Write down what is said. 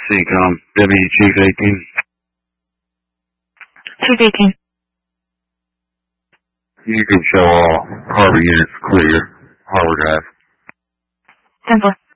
CCOM, Deputy Chief 18. Chief 18. You can show all Harbor units clear. Harbor Drive. 10-4.